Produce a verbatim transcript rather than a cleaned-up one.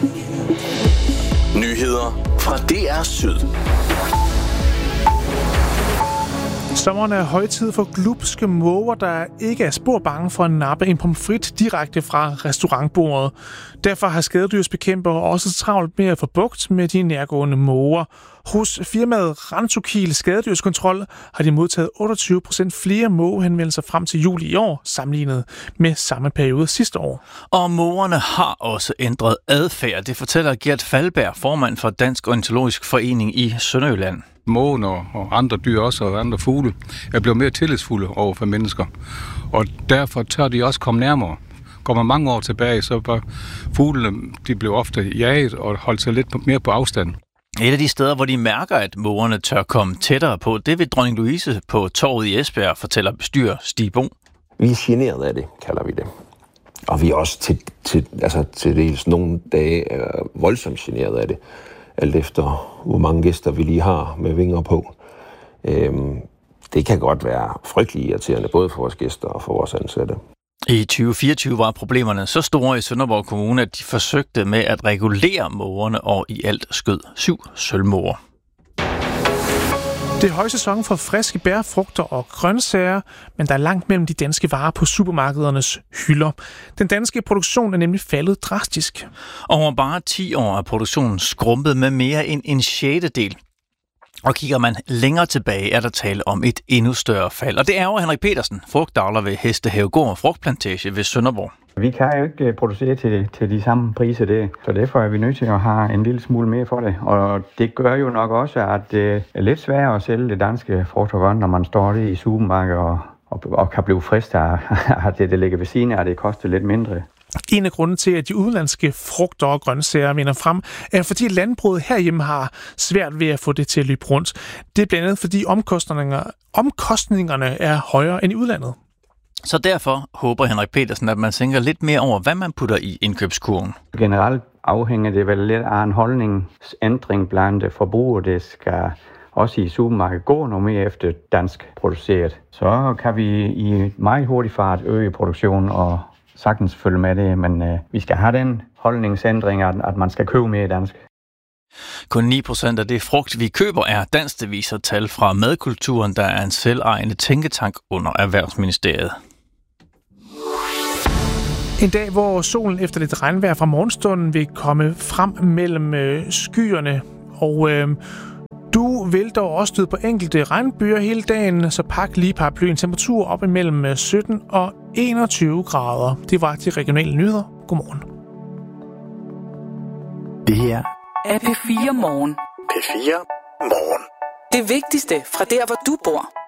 Nyheder fra D R Syd. Sommeren er højtid for glubske måger, der ikke er spor bange for at nappe en pomfrit direkte fra restaurantbordet. Derfor har skadedyrsbekæmpere også travlt med at få bugt med de nærgående måger. Hos firmaet Rentokil Skadedyrskontrol har de modtaget otteogtyve procent flere mågehenvendelser frem til juli i år, sammenlignet med samme periode sidste år. Og mågerne har også ændret adfærd. Det fortæller Gert Faldberg, formand for Dansk Ornitologisk Forening i Sønderjylland. Mågen og andre dyr også, og andre fugle, er blevet mere tillidsfulde over for mennesker. Og derfor tør de også komme nærmere. Går man mange år tilbage, så var fuglene, de blev ofte jaget og holdt sig lidt mere på afstand. Et af de steder, hvor de mærker, at mågerne tør komme tættere på, det vil Dronning Louise på torvet i Esbjerg, fortæller bestyrer Stig Bo. Vi er generet af det, kalder vi det. Og vi er også til, til, altså til dels nogle dage voldsomt generet af det. Alt efter, hvor mange gæster vi lige har med vinger på. Øhm, det kan godt være frygtelig irriterende, både for vores gæster og for vores ansatte. I tyve fireogtyve var problemerne så store i Sønderborg Kommune, at de forsøgte med at regulere mågerne, og i alt skød syv sølvmåger. Det er højsæson for friske bær, frugter og grøntsager, men der er langt mellem de danske varer på supermarkedernes hylder. Den danske produktion er nemlig faldet drastisk. Over bare ti år er produktionen skrumpet med mere end en sjettedel. Og kigger man længere tilbage, er der tale om et endnu større fald. Og det er jo Henrik Petersen, frugtavler ved Hestehavegård Frugtplantage ved Sønderborg. Vi kan jo ikke producere til, til de samme priser, det. Så derfor er vi nødt til at have en lille smule mere for det. Og det gør jo nok også, at det er lidt sværere at sælge det danske frugt og grønt, når man står i supermarkedet og, og, og kan blive frist af, at det, det ligger ved siden af, at det koster lidt mindre. En af grunden til, at de udenlandske frugter og grøntsager vinder frem, er fordi landbruget herhjemme har svært ved at få det til at løbe rundt. Det er blandt andet, fordi omkostningerne, omkostningerne er højere end i udlandet. Så derfor håber Henrik Petersen, at man tænker lidt mere over, hvad man putter i indkøbskurven. Generelt afhænger det vel lidt af en holdningsændring blandt forbrugere. Det skal også i supermarkedet gå noget mere efter dansk produceret. Så kan vi i meget hurtig fart øge produktionen og sagtens følge med det, men øh, vi skal have den holdningsændring, at, at man skal købe mere dansk. Kun ni procent af det frugt, vi køber, er dansk, det viser tal fra Madkulturen, der er en selvejende tænketank under Erhvervsministeriet. En dag, hvor solen efter lidt regnvejr fra morgenstunden vil komme frem mellem øh, skyerne, og øh, du vil dog også støde på enkelte regnbyger hele dagen, så pak lige paraplyen. Temperatur op imellem sytten og enogtyve grader. Det var de regionale nyheder. Godmorgen. Det her er P fire Morgen. P fire Morgen. Det vigtigste fra der, hvor du bor.